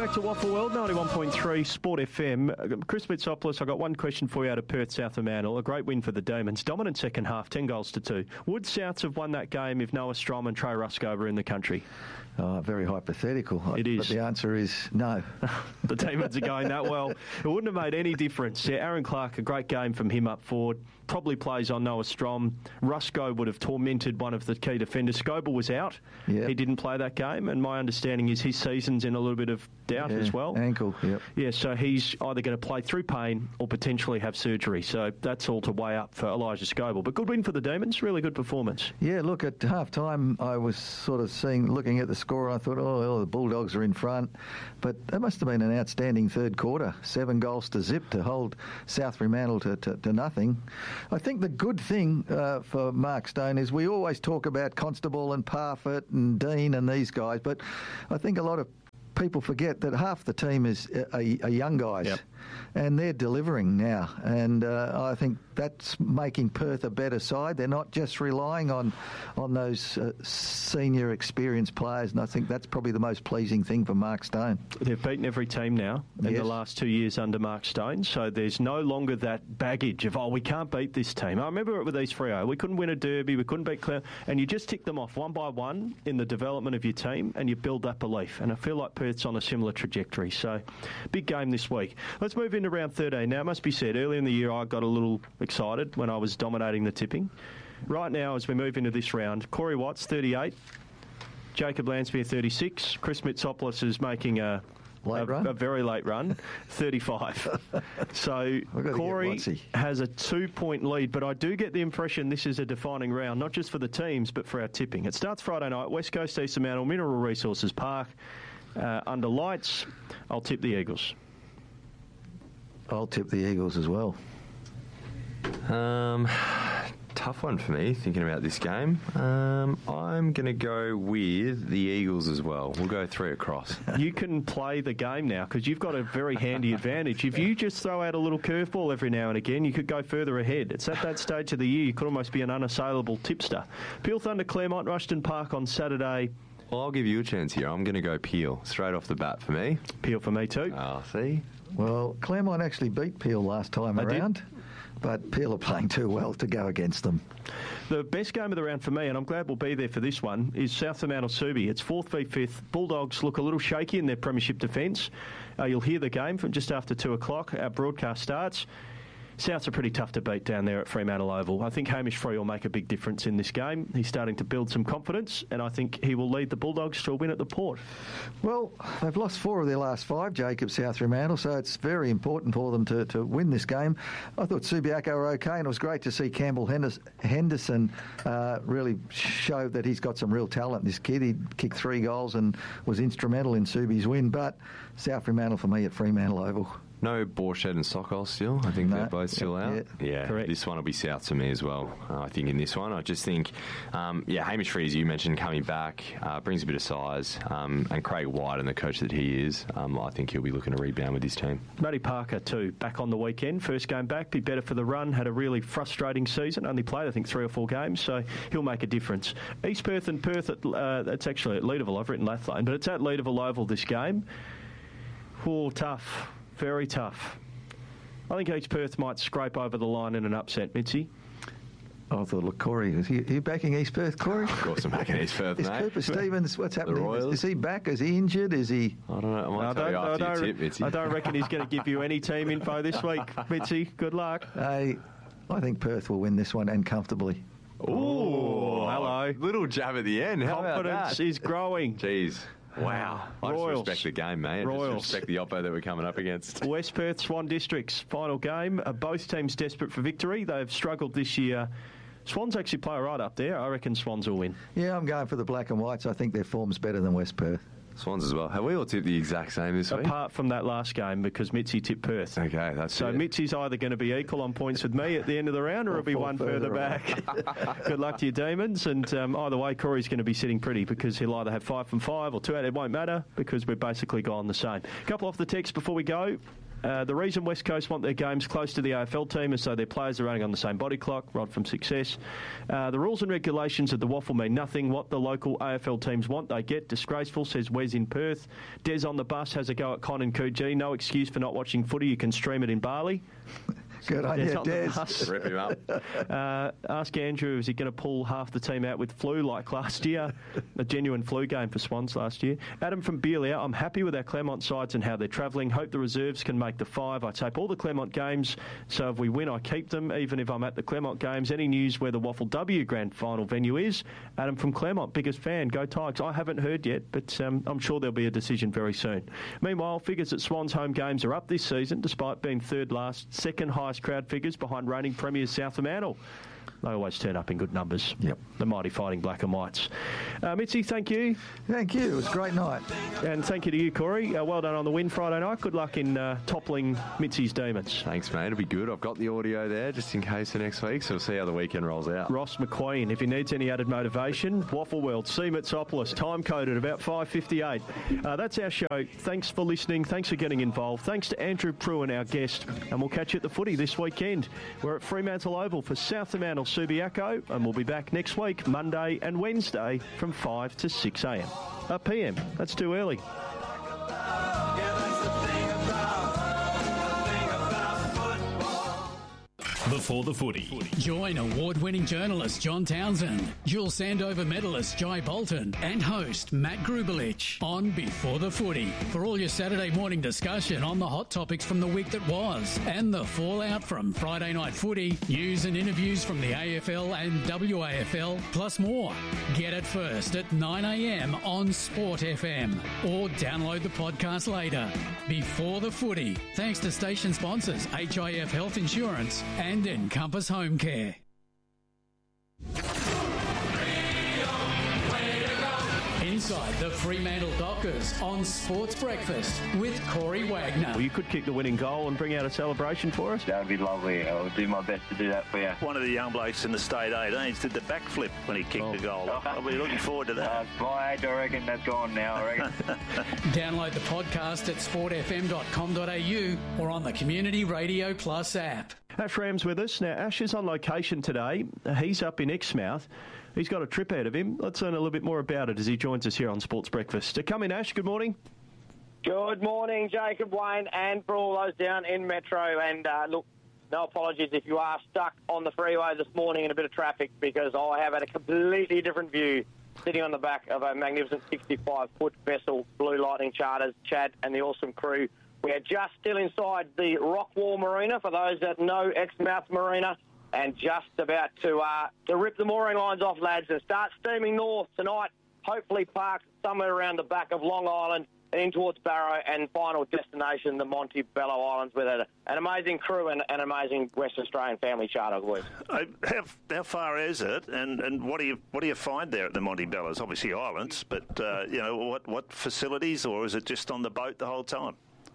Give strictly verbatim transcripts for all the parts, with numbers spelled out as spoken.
back to Waffle World, ninety-one point three Sport F M. Chris Mitsopoulos, I've got one question for you out of Perth, South Fremantle. A great win for the Demons. Dominant second half, ten goals to two. Would Souths have won that game if Noah Strom and Trey Rusko were in the country? Oh, very hypothetical. It is. But the answer is no. The Demons are going that well. It wouldn't have made any difference. Yeah, Aaron Clark, a great game from him up forward. Probably plays on Noah Strom. Rusko would have tormented one of the key defenders. Scoble was out. Yep. He didn't play that game, and my understanding is his season's in a little bit of doubt yeah, as well. Ankle, yep. Yeah, so he's either going to play through pain or potentially have surgery. So that's all to weigh up for Elijah Scoble. But good win for the Demons. Really good performance. Yeah, look, at half-time I was sort of seeing, looking at the score, and I thought, oh, well, the Bulldogs are in front. But that must have been an outstanding third quarter. Seven goals to zip to hold South Fremantle to, to, to nothing. I think the good thing uh, for Mark Stone is we always talk about Constable and Parfitt and Dean and these guys, but I think a lot of people forget that half the team is are, are young guys, yep. and they're delivering now. And uh, I think that's making Perth a better side. They're not just relying on on those uh, senior experienced players, and I think that's probably the most pleasing thing for Mark Stone. They've beaten every team now in yes. the last two years under Mark Stone, so there's no longer that baggage of, oh, we can't beat this team. I remember it with East Freo. We couldn't win a derby, we couldn't beat Clare, and you just tick them off one by one in the development of your team, and you build that belief. And I feel like Perth's on a similar trajectory. So, big game this week. Let's move into round thirteen. Now, it must be said, early in the year I got a little excited when I was dominating the tipping. Right now, as we move into this round, Corey Watts, thirty-eight, Jacob Lansby, thirty-six, Chris Mitsopoulos is making a Late a, run? a very late run, thirty-five. So Corey has a two-point lead, but I do get the impression this is a defining round, not just for the teams, but for our tipping. It starts Friday night, West Coast East Fremantle, Mineral Resources Park, uh, under lights. I'll tip the Eagles. I'll tip the Eagles as well. Um, tough one for me, thinking about this game. Um, I'm going to go with the Eagles as well. We'll go three across. You can play the game now because you've got a very handy advantage. If you just throw out a little curveball every now and again, you could go further ahead. It's at that stage of the year you could almost be an unassailable tipster. Peel Thunder, Claremont, Rushton Park on Saturday. Well, I'll give you a chance here. I'm going to go Peel, straight off the bat for me. Peel for me too. Oh, see? Well, Claremont actually beat Peel last time They around, did. but Peel are playing too well to go against them. The best game of the round for me, and I'm glad we'll be there for this one, is South Fremantle Subi. It's fourth v fifth. Bulldogs look a little shaky in their premiership defence. Uh, you'll hear the game from just after two o'clock. Our broadcast starts. Souths are pretty tough to beat down there at Fremantle Oval. I think Hamish Free will make a big difference in this game. He's starting to build some confidence, and I think he will lead the Bulldogs to a win at the Port. Well, they've lost four of their last five, Jacob, South Fremantle, so it's very important for them to, to win this game. I thought Subiaco were okay, and it was great to see Campbell Henderson uh, really show that he's got some real talent. This kid, he kicked three goals and was instrumental in Subi's win, but South Fremantle for me at Fremantle Oval. No Borched and Sokol still. I think no. they're both still yeah, out. Yeah, yeah correct. This one will be South to me as well. Uh, I think in this one, I just think, um, yeah, Hamish Free, as you mentioned, coming back, uh, brings a bit of size, um, and Craig White and the coach that he is, um, I think he'll be looking to rebound with his team. Matty Parker too, back on the weekend. First game back, be better for the run. Had a really frustrating season. Only played, I think, three or four games, so he'll make a difference. East Perth and Perth, at, uh, it's actually at Leederville. I've written Lathlane, but it's at Leederville Oval this game. Oh, tough. Very tough. I think East Perth might scrape over the line in an upset, Mitzi. I thought, look, Corey, is he, are you backing East Perth, Corey? Of course I'm backing East Perth, Is mate. Cooper Stevens, what's happening? Royals. Is he back? Is he injured? Is he... I don't know. I might I tell you don't, after I, your don't, tip, Mitzi. I don't reckon he's going to give you any team info this week, Mitzi. Good luck. Hey, I think Perth will win this one, and comfortably. Ooh, hello. Little jab at the end. How about Confidence that? is growing. Jeez. Wow. I Royals. just respect the game, mate. I Royals. just respect the oppo that we're coming up against. West Perth, Swan Districts, final game. Uh, both teams desperate for victory. They've struggled this year. Swans actually play right up there. I reckon Swans will win. Yeah, I'm going for the black and whites. I think their form's better than West Perth. Swans as well. Have we all tipped the exact same this week? Apart from that last game, because Mitzi tipped Perth. Okay, that's So it. Mitzi's either going to be equal on points with me at the end of the round, or Or it'll be fall one further further back. Good luck to your Demons. And um, either way, Corey's going to be sitting pretty because he'll either have five from five or two out. It won't matter because we're basically gone the same. A couple off the text before we go. Uh, the reason West Coast want their games close to the A F L team is so their players are running on the same body clock. Rod from Success. Uh, the rules and regulations of the waffle mean nothing. What the local A F L teams want, they get. Disgraceful, says Wes in Perth. Des on the bus has a go at Con and Coogee. No excuse for not watching footy. You can stream it in Bali. Good on you, Des. Rip him up. Uh, ask Andrew, is he going to pull half the team out with flu like last year? A genuine flu game for Swans last year. Adam from Beerlia, I'm happy with our Claremont sides and how they're travelling. Hope the reserves can make the five. I tape all the Claremont games, so if we win, I keep them, even if I'm at the Claremont games. Any news where the Waffle W Grand Final venue is? Adam from Claremont, biggest fan. Go Tigers. I haven't heard yet, but um, I'm sure there'll be a decision very soon. Meanwhile, figures at Swans home games are up this season, despite being third last, second highest crowd figures behind reigning premiers South Fremantle. They always turn up in good numbers. Yep. The mighty Fighting Black and Whites. Uh, Mitzi, thank you. Thank you. It was a great night. And thank you to you, Corey. Uh, well done on the win Friday night. Good luck in uh, toppling Mitzi's Demons. Thanks, mate. It'll be good. I've got the audio there just in case for next week, so we'll see how the weekend rolls out. Ross McQueen, if he needs any added motivation, Waffle World, C. Mitsopoulos, time coded about five fifty-eight. Uh, that's our show. Thanks for listening. Thanks for getting involved. Thanks to Andrew Pruen, our guest. And we'll catch you at the footy this weekend. We're at Fremantle Oval for South Fremantle Subiaco, and we'll be back next week, Monday and Wednesday, from five to six a.m. Uh, P M. That's too early. Before the Footy. Join award-winning journalist John Townsend, dual Sandover medalist Jai Bolton, and host Matt Grubelich on Before the Footy for all your Saturday morning discussion on the hot topics from the week that was and the fallout from Friday night footy, news and interviews from the A F L and W A F L, plus more. Get it first at nine a.m. on Sport F M or download the podcast later. Before the Footy, thanks to station sponsors H I F Health Insurance and Encompass Home Care. Inside the Fremantle Dockers on Sports Breakfast with Corey Wagner. Well, you could kick the winning goal and bring out a celebration for us. That would be lovely. I'll do my best to do that for you. One of the young blokes in the state eighteens did the backflip when he kicked Oh. the goal. I'll be looking forward to that. Uh, my age, I reckon that's gone now, I reckon. Download the podcast at sport f m dot com dot a u or on the Community Radio Plus app. Ash Ram's with us. Now, Ash is on location today. He's up in Exmouth. He's got a trip ahead of him. Let's learn a little bit more about it as he joins us here on Sports Breakfast. Come in, Ash. Good morning. Good morning, Jacob, Wayne, and for all those down in Metro. And uh, look, no apologies if you are stuck on the freeway this morning in a bit of traffic, because I have had a completely different view sitting on the back of a magnificent sixty-five foot vessel, Blue Lightning Charters, Chad and the awesome crew. We are just still inside the Rockwall Marina, for those that know Exmouth Marina, and just about to uh, to rip the mooring lines off, lads, and start steaming north tonight, hopefully parked somewhere around the back of Long Island and in towards Barrow, and final destination, the Montebello Islands, with a, an amazing crew and an amazing West Australian family charter, boys. Uh, how, how far is it, and, and what do you what do you find there at the Montebellos? Obviously islands, but uh, you know what what facilities, or is it just on the boat the whole time?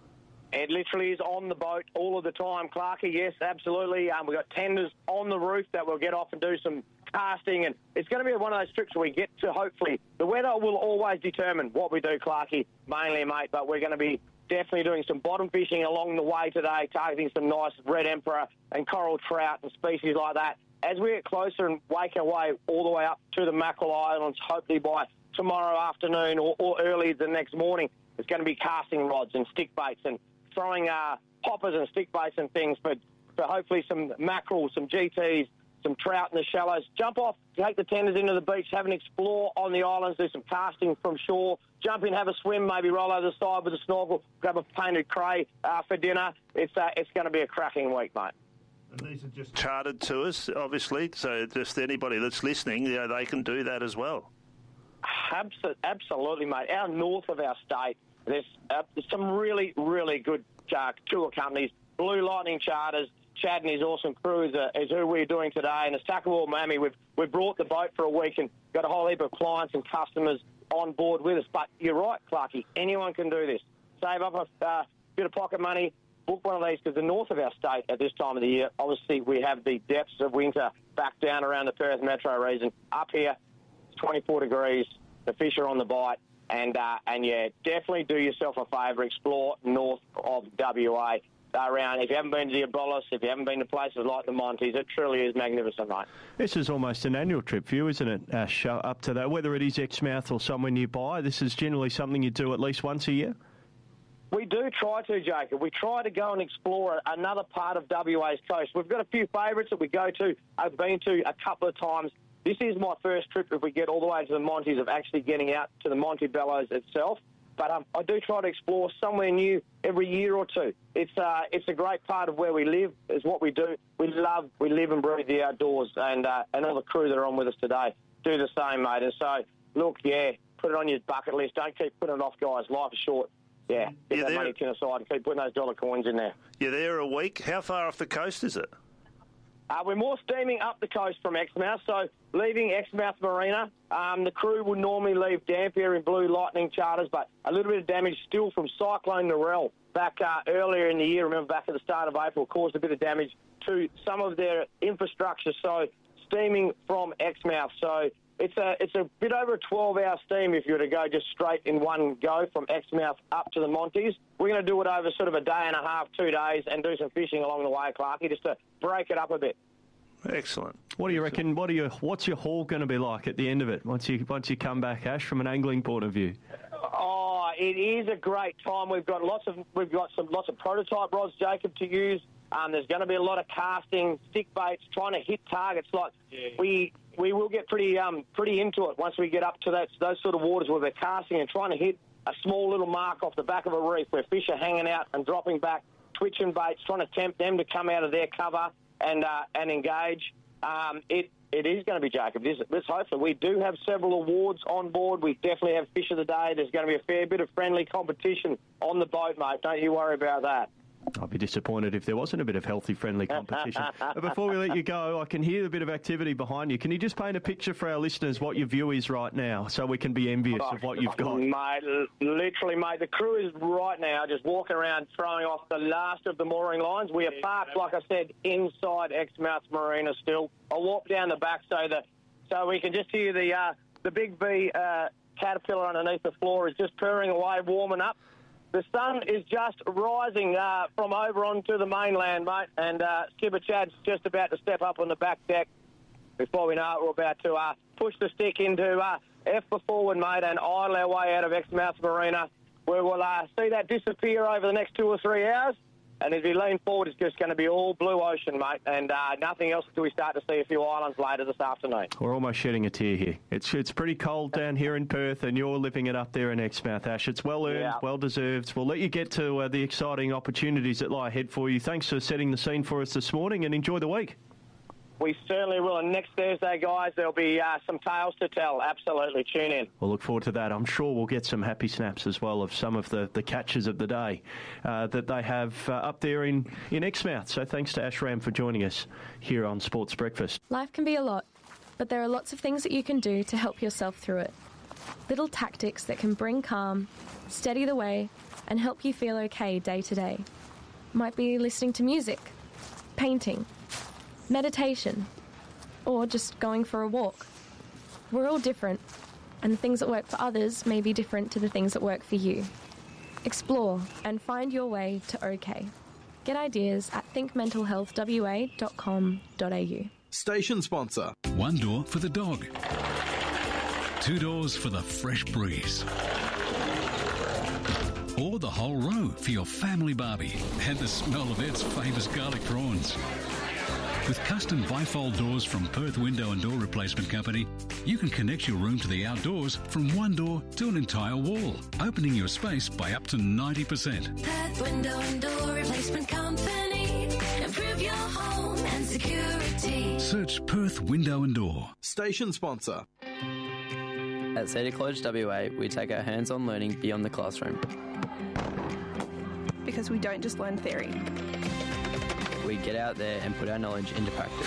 It literally is on the boat all of the time, Clarkie. Yes, absolutely. Um, we've got tenders on the roof that we'll get off and do some casting, and it's going to be one of those trips where we get to, hopefully, the weather will always determine what we do, Clarkie, mainly, mate, but we're going to be definitely doing some bottom fishing along the way today, targeting some nice red emperor and coral trout and species like that. As we get closer and wake our way all the way up to the Mackerel Islands, hopefully by tomorrow afternoon or, or early the next morning, it's going to be casting rods and stick baits and throwing uh, poppers and stick baits and things for, for hopefully some mackerel, some G Ts, some trout in the shallows. Jump off, take the tenders into the beach, have an explore on the islands, do some casting from shore, jump in, have a swim, maybe roll over the side with a snorkel, grab a painted cray uh, for dinner. It's uh, it's going to be a cracking week, mate. And these are just chartered tours, obviously, so just anybody that's listening, you know, they can do that as well. Absolutely, mate. Our north of our state, there's uh, some really, really good uh, tour companies. Blue Lightning Charters, Chad and his awesome crew is, uh, is who we're doing today. And at Sackerwell, Miami, we've, we've brought the boat for a week and got a whole heap of clients and customers on board with us. But you're right, Clarkie, anyone can do this. Save up a uh, bit of pocket money, book one of these, because the north of our state at this time of the year, obviously we have the depths of winter back down around the Perth metro region. Up here, it's twenty-four degrees, the fish are on the bite. And, uh, and yeah, definitely do yourself a favour. Explore north of W A. around. If you haven't been to the Abrolhos, if you haven't been to places like the Monties, it truly is magnificent, mate. This is almost an annual trip for you, isn't it, Ash, uh, up to that? Whether it is Exmouth or somewhere nearby, this is generally something you do at least once a year? We do try to, Jacob. We try to go and explore another part of W A's coast. We've got a few favourites that we go to. I've been to a couple of times. This is my first trip, if we get all the way to the Monties, of actually getting out to the Montebellos itself. But um, I do try to explore somewhere new every year or two. It's uh, it's a great part of where we live, is what we do. We love, we live and breathe the outdoors, and uh, and all the crew that are on with us today do the same, mate. And so, look, yeah, put it on your bucket list. Don't keep putting it off, guys. Life is short. Yeah, get You're that there. money tin aside and keep putting those dollar coins in there. You're there a week. How far off the coast is it? Uh, we're more steaming up the coast from Exmouth, so leaving Exmouth Marina, um, the crew would normally leave Dampier in Blue Lightning charters, but a little bit of damage still from Cyclone Narelle back uh, earlier in the year. Remember, back at the start of April, caused a bit of damage to some of their infrastructure, so steaming from Exmouth. So it's a it's a bit over a twelve-hour steam if you were to go just straight in one go from Exmouth up to the Monties. We're going to do it over sort of a day and a half, two days, and do some fishing along the way, Clarkie, just to break it up a bit. Excellent. What do you reckon? What are your What's your haul going to be like at the end of it? Once you once you come back, Ash, from an angling point of view. Oh, it is a great time. We've got lots of we've got some lots of prototype rods, Jacob, to use. Um, there's going to be a lot of casting, stick baits, trying to hit targets. Like yeah. we we will get pretty um pretty into it once we get up to that those sort of waters where we're casting and trying to hit a small little mark off the back of a reef where fish are hanging out and dropping back, twitching baits, trying to tempt them to come out of their cover and uh, and engage. Um, it it is going to be, Jacob. This, this hopefully we do have several awards on board. We definitely have Fish of the Day. There's going to be a fair bit of friendly competition on the boat, mate. Don't you worry about that. I'd be disappointed if there wasn't a bit of healthy, friendly competition. But before we let you go, I can hear a bit of activity behind you. Can you just paint a picture for our listeners what your view is right now so we can be envious oh, of what you've got? Mate, literally, mate, the crew is right now just walking around throwing off the last of the mooring lines. We are parked, like I said, inside Exmouth Marina still. I'll walk down the back so that so we can just hear the, uh, the Big B uh, caterpillar underneath the floor is just purring away, warming up. The sun is just rising uh, from over onto the mainland, mate, and uh, Skipper Chad's just about to step up on the back deck. Before we know it, we're about to uh, push the stick into uh, F for forward, mate, and idle our way out of Exmouth Marina, where we'll uh, see that disappear over the next two or three hours. And as we lean forward, it's just going to be all blue ocean, mate, and uh, nothing else until we start to see a few islands later this afternoon. We're almost shedding a tear here. It's it's pretty cold down here in Perth, and you're living it up there in Exmouth, Ash. It's well earned, yeah. well deserved. We'll let you get to uh, the exciting opportunities that lie ahead for you. Thanks for setting the scene for us this morning, and enjoy the week. We certainly will. And next Thursday, guys, there'll be uh, some tales to tell. Absolutely. Tune in. We'll look forward to that. I'm sure we'll get some happy snaps as well of some of the, the catches of the day uh, that they have uh, up there in, in Exmouth. So thanks to Ash Ram for joining us here on Sports Breakfast. Life can be a lot, but there are lots of things that you can do to help yourself through it. Little tactics that can bring calm, steady the way, and help you feel okay day to day. Might be listening to music, painting, meditation, or just going for a walk. We're all different, and the things that work for others may be different to the things that work for you. Explore and find your way to OK. Get ideas at think mental health w a dot com dot a u. Station sponsor. One door for the dog. Two doors for the fresh breeze. Or the whole row for your family barbie and the smell of its famous garlic prawns. With custom bifold doors from Perth Window and Door Replacement Company, you can connect your room to the outdoors from one door to an entire wall, opening your space by up to ninety percent. Perth Window and Door Replacement Company. Improve your home and security. Search Perth Window and Door. Station sponsor. At Cedar College W A, we take our hands-on learning beyond the classroom. Because we don't just learn theory. We get out there and put our knowledge into practice.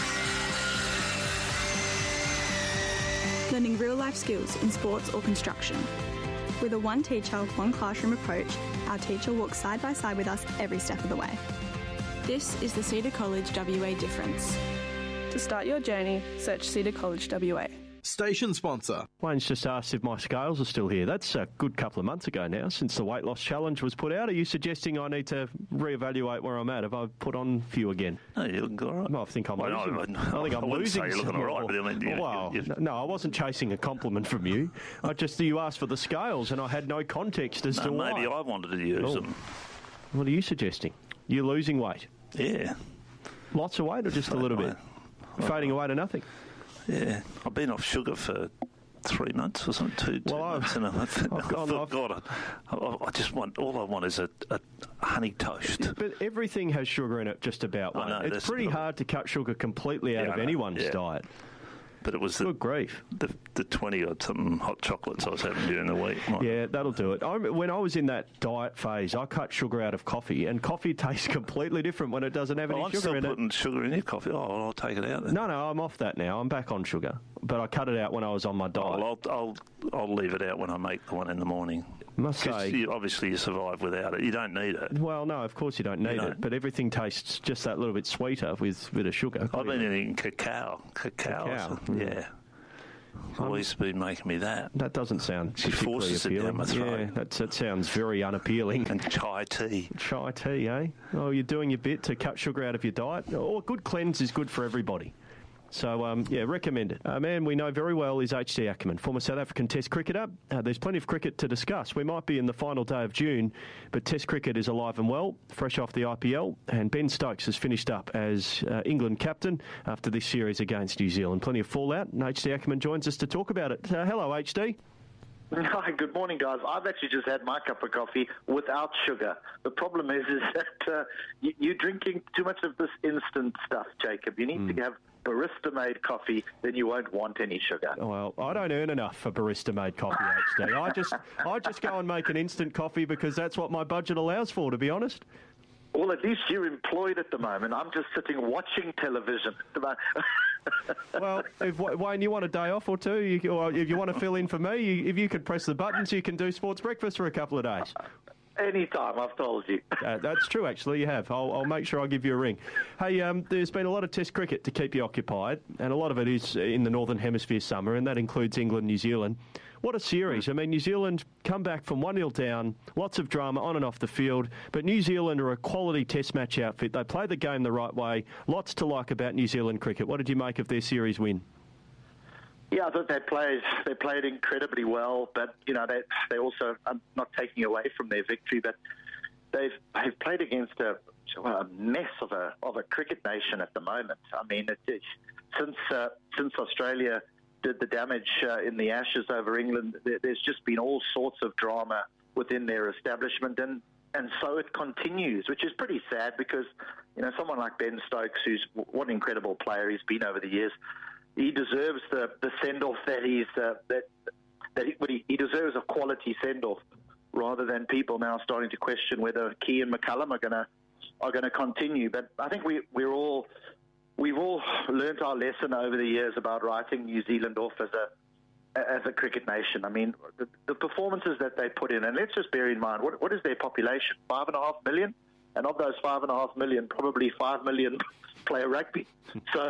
Learning real-life skills in sports or construction. With a one teacher, one classroom approach, our teacher walks side by side with us every step of the way. This is the Cedar College W A difference. To start your journey, search Cedar College W A. Station sponsor. Wayne's just asked if my scales are still here. That's a good couple of months ago now, since the weight loss challenge was put out. Are you suggesting I need to reevaluate where I'm at? Have I put on a few again? No, you're looking all right. No, I think I'm well, losing. No, I, I think I'm I wouldn't losing. say you're looking all right, but I mean, you, well, you, you, no, I wasn't chasing a compliment from you. I just you asked for the scales, and I had no context as no, to why. Maybe I wanted to use oh. them. What are you suggesting? You're losing weight? Yeah. Lots of weight, or just a little bit? Fading away to nothing? Yeah. I've been off sugar for three months or something, two, two well, months. And I, I've gone thought, off. God, I, I just want, all I want is a, a honey toast. But everything has sugar in it, just about. I know, it's pretty hard to cut sugar completely out yeah, of anyone's yeah. diet. But it was the, Good grief. the the twenty or something hot chocolates I was having during the week. Yeah, that'll do it. I, when I was in that diet phase, I cut sugar out of coffee, and coffee tastes completely different when it doesn't have well, any I'm sugar still in it. putting sugar in your coffee. Oh, well, I'll take it out then. No, no, I'm off that now. I'm back on sugar, but I cut it out when I was on my diet. Oh, well, I'll, I'll I'll leave it out when I make the one in the morning. Must say, you, obviously you survive without it. You don't need it. Well, no, of course you don't need you it, but everything tastes just that little bit sweeter with a bit of sugar. I've been eating cacao. Cacao. Cacao. Yeah. Always been making me that. That doesn't sound She particularly forces it appealing. down my throat. Yeah, that's, that sounds very unappealing. And chai tea. Chai tea, eh? Oh, you're doing your bit to cut sugar out of your diet. Oh, a good cleanse is good for everybody. So, um, yeah, recommend it. A man we know very well is H D Ackerman, former South African Test cricketer. Uh, there's plenty of cricket to discuss. We might be in the final day of June, but Test cricket is alive and well, fresh off the I P L, and Ben Stokes has finished up as uh, England captain after this series against New Zealand. Plenty of fallout, and H D Ackerman joins us to talk about it. Uh, hello, H D. Hi, good morning, guys. I've actually just had my cup of coffee without sugar. The problem is, is that uh, you, you're drinking too much of this instant stuff, Jacob. You need mm. to have barista-made coffee, then you won't want any sugar. Well, I don't earn enough for barista-made coffee, H D. I just, I just go and make an instant coffee because that's what my budget allows for, to be honest. Well, at least you're employed at the moment. I'm just sitting watching television at the moment. Well, if Wayne, you want a day off or two, you, or if you want to fill in for me, you, if you could press the buttons, you can do sports breakfast for a couple of days. Anytime, I've told you. uh, that's true, actually, you have. I'll, I'll make sure I give you a ring. Hey, um, there's been a lot of Test cricket to keep you occupied, and a lot of it is in the Northern Hemisphere summer, and that includes England, New Zealand. What a series. I mean, New Zealand come back from one nil down, lots of drama on and off the field, but New Zealand are a quality Test match outfit. They play the game the right way. Lots to like about New Zealand cricket. What did you make of their series win? Yeah, I thought they played they played incredibly well, but you know they they also I'm not taking away from their victory, but they've they've played against a, a mess of a of a cricket nation at the moment. I mean, it, it, since uh, since Australia did the damage uh, in the Ashes over England, there, there's just been all sorts of drama within their establishment, and and so it continues, which is pretty sad because you know someone like Ben Stokes, who's what an incredible player he's been over the years. He deserves the, the send-off that he's uh, that that he, he deserves a quality send-off rather than people now starting to question whether Key and McCullum are gonna are gonna continue. But I think we we're all we've all learnt our lesson over the years about writing New Zealand off as a as a cricket nation. I mean, the, the performances that they put in, and let's just bear in mind what what is their population? Five and a half million, and of those five and a half million, probably five million play rugby. So.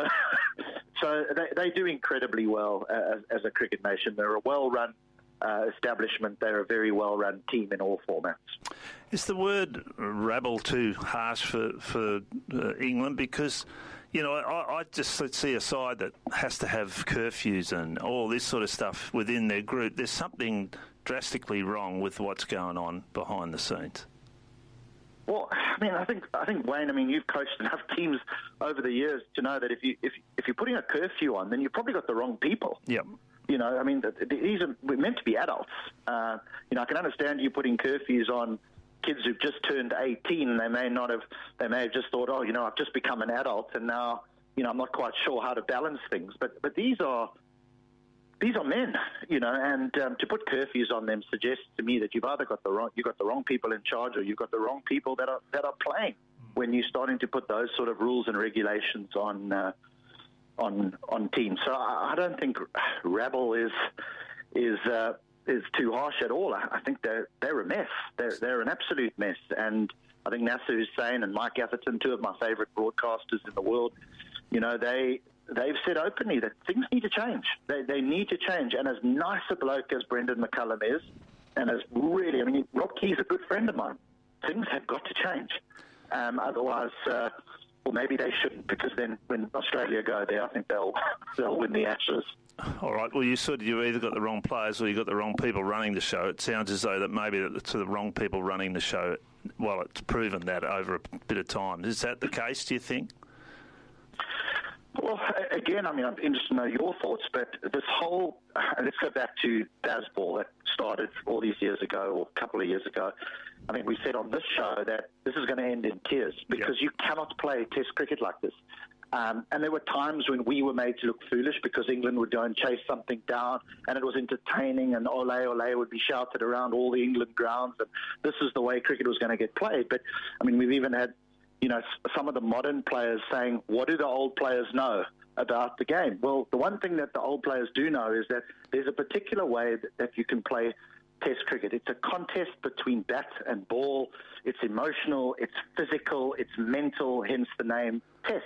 So they, they do incredibly well as, as a cricket nation. They're a well-run uh, establishment. They're a very well-run team in all formats. Is the word rabble too harsh for, for uh, England? Because, you know, I, I just see a side that has to have curfews and all this sort of stuff within their group. There's something drastically wrong with what's going on behind the scenes. Well, I mean, I think I think Wayne. I mean, you've coached enough teams over the years to know that if you if if you're putting a curfew on, then you've probably got the wrong people. Yep. You know, I mean, these are we're meant to be adults. Uh, you know, I can understand you putting curfews on kids who've just turned eighteen, and they may not have. They may have just thought, oh, you know, I've just become an adult, and now, you know, I'm not quite sure how to balance things. But but these are. These are men, you know, and um, to put curfews on them suggests to me that you've either got the wrong you've got the wrong people in charge, or you've got the wrong people that are that are playing. When you're starting to put those sort of rules and regulations on uh, on on teams, so I, I don't think rabble is is uh, is too harsh at all. I, I think they're they're a mess. They're they're an absolute mess, and I think Nasser Hussain and Mike Atherton, two of my favourite broadcasters in the world, you know, they. they've said openly that things need to change. They, they need to change. And as nice a bloke as Brendan McCullum is, and as really, I mean, Rob Key's a good friend of mine, things have got to change. Um, otherwise, uh, well, maybe they shouldn't, because then when Australia go there, I think they'll they'll win the Ashes. All right. Well, you said you either got the wrong players or you got the wrong people running the show. It sounds as though that maybe it's the wrong people running the show. Well, it's proven that over a bit of time. Is that the case, do you think? Well, again, I mean, I'm interested to know your thoughts, but this whole, uh, let's go back to Bazball that started all these years ago, or a couple of years ago. I think we said on this show that this is going to end in tears, because yep. you cannot play Test cricket like this. Um, and there were times when we were made to look foolish because England would go and chase something down, and it was entertaining, and ole, ole would be shouted around all the England grounds, and this is the way cricket was going to get played. But, I mean, we've even had, you know, some of the modern players saying, what do the old players know about the game? Well, the one thing that the old players do know is that there's a particular way that, that you can play Test cricket. It's a contest between bat and ball. It's emotional, it's physical, it's mental, hence the name Test.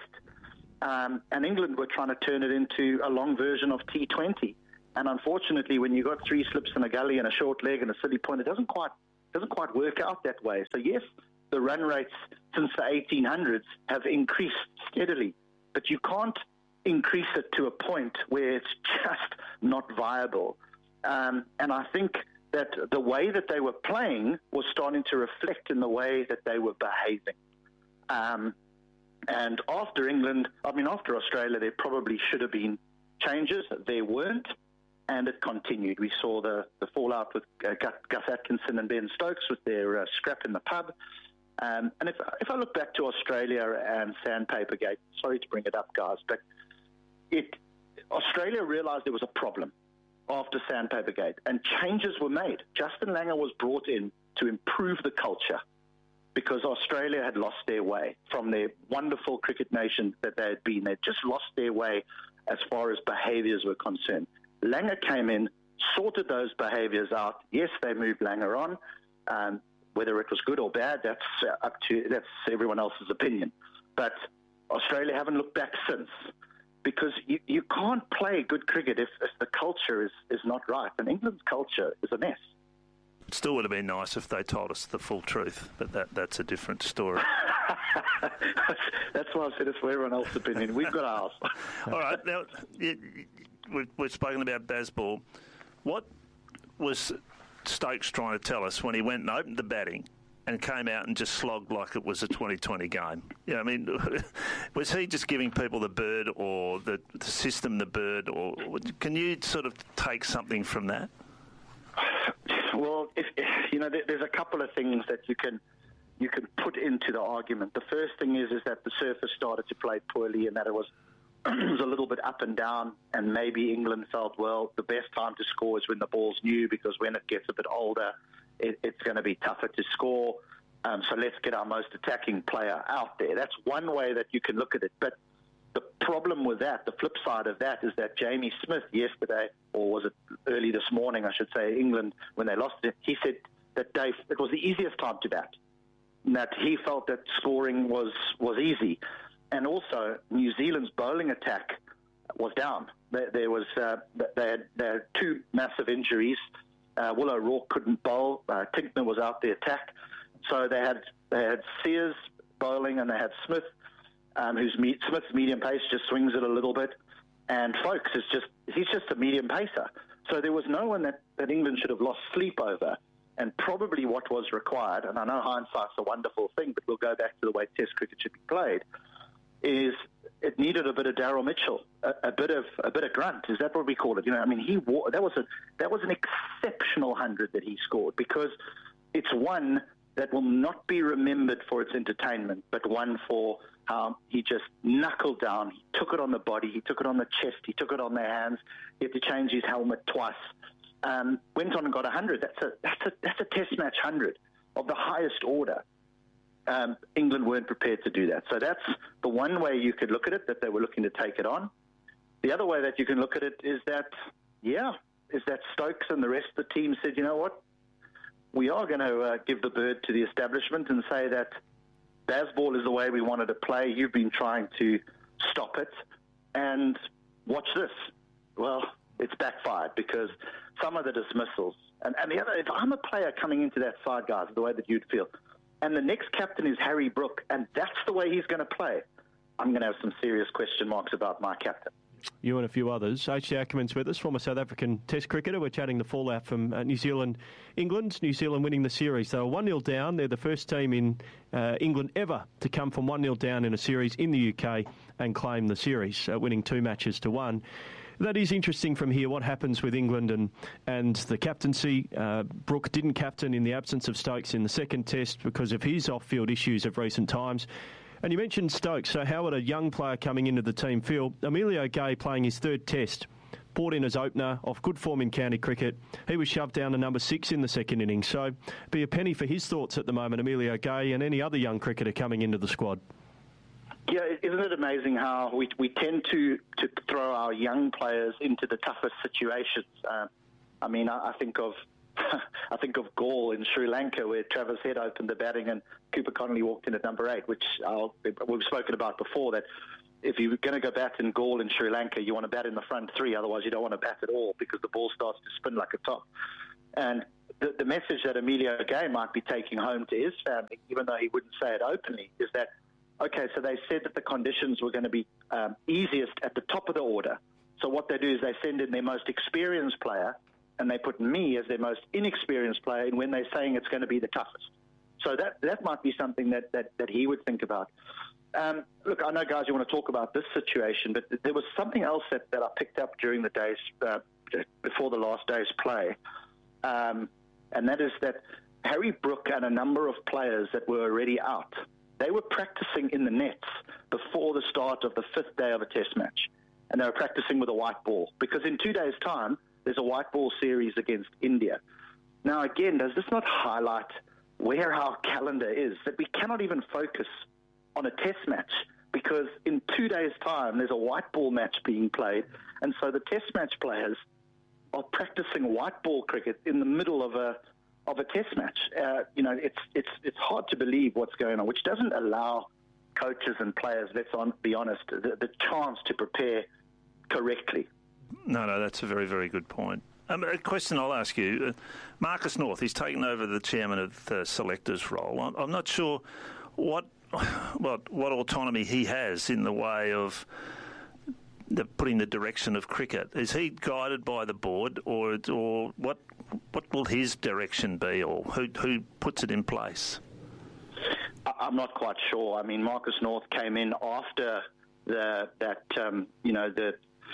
Um, and England were trying to turn it into a long version of T twenty. And unfortunately, when you got three slips and a gully and a short leg and a silly point, it doesn't quite doesn't quite work out that way. So yes, the run rates since the eighteen hundreds have increased steadily, but you can't increase it to a point where it's just not viable. Um, and I think that the way that they were playing was starting to reflect in the way that they were behaving. Um, and after England, I mean, after Australia, there probably should have been changes. There weren't, and it continued. We saw the, the fallout with uh, Gus Atkinson and Ben Stokes with their uh, scrap in the pub. Um, and if, if I look back to Australia and Sandpaper Gate, sorry to bring it up, guys, but it Australia realised there was a problem after Sandpaper Gate, and changes were made. Justin Langer was brought in to improve the culture because Australia had lost their way from their wonderful cricket nation that they had been. They'd just lost their way as far as behaviours were concerned. Langer came in, sorted those behaviours out. Yes, they moved Langer on. Um, whether it was good or bad, that's uh, up to that's everyone else's opinion. But Australia haven't looked back since. Because you, you can't play good cricket if, if the culture is, is not right. And England's culture is a mess. It still would have been nice if they told us the full truth, but that that's a different story. That's why I said it's for everyone else's opinion. We've got ours. All right. Now, you, we've, we've spoken about Bazball. What was Stokes trying to tell us when he went and opened the batting and came out and just slogged like it was a twenty twenty game? Yeah, I mean, was he just giving people the bird, or the, the system the bird, or can you sort of take something from that? Well, if, you know, there, there's a couple of things that you can you can put into the argument. The first thing is is that the surface started to play poorly, and that it was it was a little bit up and down, and maybe England felt, well, the best time to score is when the ball's new, because when it gets a bit older, it, it's going to be tougher to score. Um, so let's get our most attacking player out there. That's one way that you can look at it. But the problem with that, the flip side of that, is that Jamie Smith yesterday, or was it early this morning, I should say, England, when they lost it, he said that Dave, it was the easiest time to bat, and that he felt that scoring was, was easy. And also, New Zealand's bowling attack was down. There, there was uh, they, had, they had two massive injuries. Uh, Will O'Rourke couldn't bowl. Uh, Tinkner was out the attack. So they had they had Sears bowling, and they had Smith, um, who's me- Smith's medium pace just swings it a little bit, and Folkes is just he's just a medium pacer. So there was no one that, that England should have lost sleep over. And probably what was required, and I know hindsight's a wonderful thing, but we'll go back to the way Test cricket should be played, is it needed a bit of Daryl Mitchell, a, a bit of a bit of grunt. Is that what we call it? You know, I mean, he wore, that was a that was an exceptional hundred that he scored, because it's one that will not be remembered for its entertainment, but one for how he just knuckled down. He took it on the body, he took it on the chest, he took it on the hands. He had to change his helmet twice. Um, went on and got a hundred. That's a that's a that's a Test match hundred of the highest order. Um, England weren't prepared to do that. So that's the one way you could look at it, that they were looking to take it on. The other way that you can look at it is that, yeah, is that Stokes and the rest of the team said, you know what, we are going to uh, give the bird to the establishment and say that Bazball is the way we wanted to play. You've been trying to stop it. And watch this. Well, it's backfired because some of the dismissals, and, and the other, if I'm a player coming into that side, guys, the way that you'd feel, and the next captain is Harry Brook, and that's the way he's going to play, I'm going to have some serious question marks about my captain. You and a few others. H J Ackerman's with us, former South African Test cricketer. We're chatting the fallout from uh, New Zealand, England. New Zealand winning the series. They were one nil down. They're the first team in uh, England ever to come from one nil down in a series in the U K and claim the series, uh, winning two matches to one. That is interesting from here, what happens with England and, and the captaincy. Uh, Brook didn't captain in the absence of Stokes in the second test because of his off-field issues of recent times. And you mentioned Stokes, so how would a young player coming into the team feel? Emilio Gay playing his third test, brought in as opener, off good form in county cricket. He was shoved down to number six in the second innings, so be a penny for his thoughts at the moment, Emilio Gay and any other young cricketer coming into the squad. Yeah, isn't it amazing how we we tend to, to throw our young players into the toughest situations? Uh, I mean, I, I think of I think of Gaul in Sri Lanka, where Travis Head opened the batting and Cooper Connolly walked in at number eight, which I'll, we've spoken about before, that if you're going to go bat in Gaul in Sri Lanka, you want to bat in the front three, otherwise you don't want to bat at all because the ball starts to spin like a top. And the, the message that Emilio Gay might be taking home to his family, even though he wouldn't say it openly, is that, okay, so they said that the conditions were going to be um, easiest at the top of the order. So what they do is they send in their most experienced player, and they put me as their most inexperienced player in when they're saying it's going to be the toughest. So that that might be something that, that, that he would think about. Um, look, I know, guys, you want to talk about this situation, but there was something else that, that I picked up during the days, uh, before the last day's play, um, and that is that Harry Brook and a number of players that were already out, they were practicing in the nets before the start of the fifth day of a test match, and they were practicing with a white ball, because in two days' time, there's a white ball series against India. Now, again, does this not highlight where our calendar is, that we cannot even focus on a test match because in two days' time there's a white ball match being played, and so the test match players are practicing white ball cricket in the middle of a of a test match. Uh, you know, it's it's it's hard to believe what's going on, which doesn't allow coaches and players, let's on, be honest, the, the chance to prepare correctly. No, no, that's a very, very good point. Um, a question I'll ask you. Uh, Marcus North, he's taken over the chairman of the selectors role. I'm, I'm not sure what, what what autonomy he has in the way of the, putting the direction of cricket. Is he guided by the board, or or what what will his direction be, or who who puts it in place? I'm not quite sure. I mean, Marcus North came in after the that um, you know the.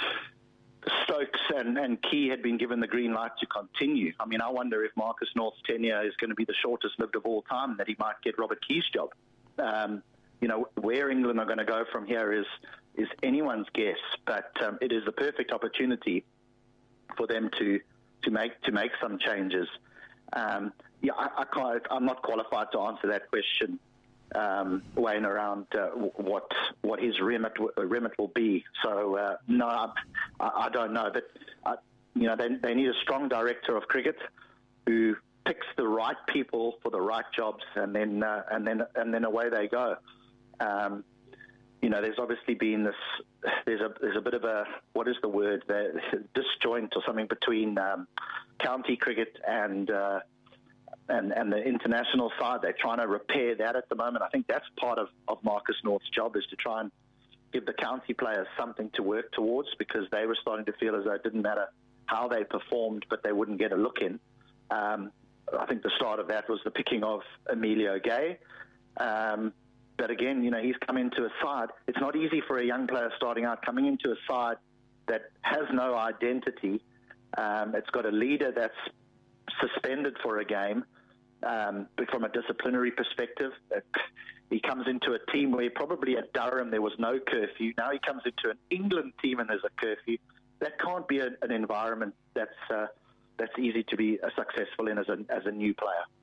Stokes and, and Key had been given the green light to continue. I mean, I wonder if Marcus North's tenure is going to be the shortest lived of all time, that he might get Robert Key's job. Um, you know, where England are going to go from here is is anyone's guess, but um, it is the perfect opportunity for them to to make to make some changes. Um, yeah, I, I can't, I'm not qualified to answer that question, um, Wayne, around uh, what what his remit remit will be. So uh, no, I, I don't know. But uh, you know, they they need a strong director of cricket who picks the right people for the right jobs, and then uh, and then and then away they go. Um, you know, there's obviously been this. There's a there's a bit of a what is the word? The disjoint or something between um, county cricket and. Uh, And, and the international side, they're trying to repair that at the moment. I think that's part of, of Marcus North's job, is to try and give the county players something to work towards, because they were starting to feel as though it didn't matter how they performed, but they wouldn't get a look in. Um, I think the start of that was the picking of Emilio Gay. Um, but again, you know, he's come into a side. It's not easy for a young player starting out, coming into a side that has no identity. Um, it's got a leader that's suspended for a game. Um, but from a disciplinary perspective, uh, he comes into a team where probably at Durham there was no curfew. Now he comes into an England team and there's a curfew. That can't be a, an environment that's uh, that's easy to be uh, successful in as a as a new player.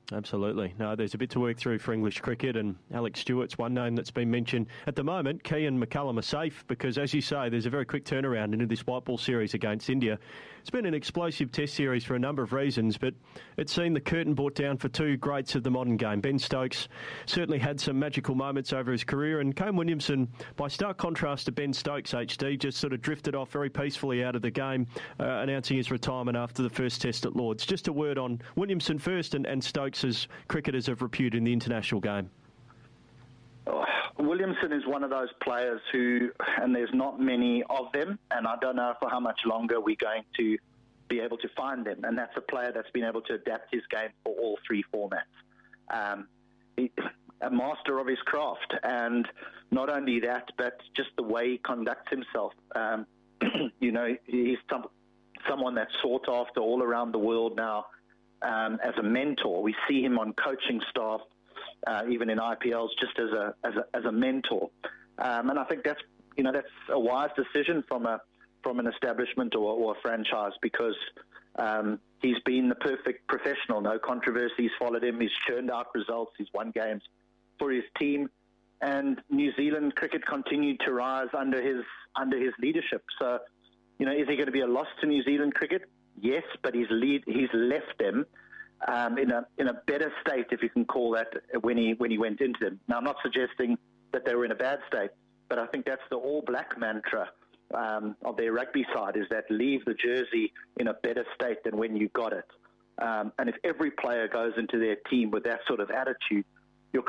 Absolutely. No, there's a bit to work through for English cricket, and Alex Stewart's one name that's been mentioned. At the moment, Key and McCullum are safe because, as you say, there's a very quick turnaround into this white ball series against India. It's been an explosive test series for a number of reasons, but it's seen the curtain brought down for two greats of the modern game. Ben Stokes certainly had some magical moments over his career, and Kane Williamson, by stark contrast to Ben Stokes, H D, just sort of drifted off very peacefully out of the game, uh, announcing his retirement after the first test at Lords. Just a word on Williamson first and, and Stokes as cricketers of repute in the international game. Oh, Williamson is one of those players who, and there's not many of them, and I don't know for how much longer we're going to be able to find them, and that's a player that's been able to adapt his game for all three formats. Um, he, a master of his craft, and not only that, but just the way he conducts himself. Um, you know, he's some, someone that's sought after all around the world now. Um, as a mentor, we see him on coaching staff, uh, even in I P Ls, just as a as a, as a mentor. Um, and I think that's you know that's a wise decision from a from an establishment or, or a franchise, because um, he's been the perfect professional. No controversies followed him. He's churned out results. He's won games for his team, and New Zealand cricket continued to rise under his under his leadership. So, you know, is he going to be a loss to New Zealand cricket? Yes, but he's lead, he's left them um, in a in a better state, if you can call that, when he when he went into them. Now, I'm not suggesting that they were in a bad state, but I think that's the All Black mantra um, of their rugby side, is that leave the jersey in a better state than when you got it. Um, and if every player goes into their team with that sort of attitude,